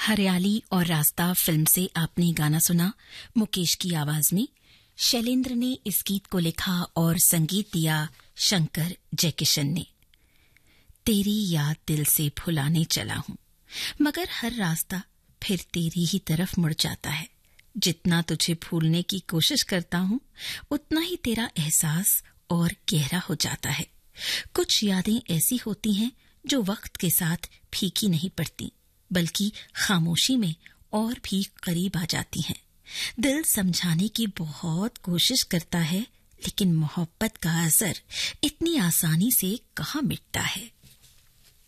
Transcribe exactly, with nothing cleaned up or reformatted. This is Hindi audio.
हरियाली और रास्ता फिल्म से आपने गाना सुना मुकेश की आवाज में। शैलेंद्र ने इस गीत को लिखा और संगीत दिया शंकर जयकिशन ने। तेरी याद दिल से भुलाने चला हूं, मगर हर रास्ता फिर तेरी ही तरफ मुड़ जाता है। जितना तुझे भूलने की कोशिश करता हूं, उतना ही तेरा एहसास और गहरा हो जाता है। कुछ यादें ऐसी होती हैं जो वक्त के साथ फीकी नहीं पड़ती, बल्कि खामोशी में और भी करीब आ जाती हैं। दिल समझाने की बहुत कोशिश करता है, लेकिन मोहब्बत का असर इतनी आसानी से कहाँ मिटता है।